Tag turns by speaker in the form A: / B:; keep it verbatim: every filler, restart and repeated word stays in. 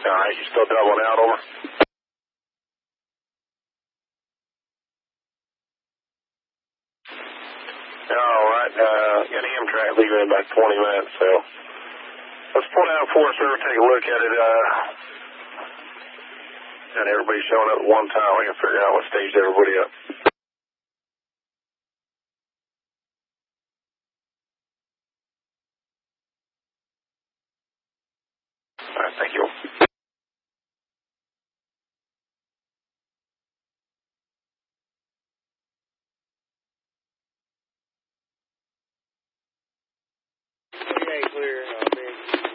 A: All right, you still doubling out, over? All right, uh, got Amtrak leaving in about twenty minutes, so let's pull down Forest River, take a look at it. Uh, and everybody showing up at one time. We can figure out what stage everybody up. All right, thank you.
B: Okay, clear. Uh,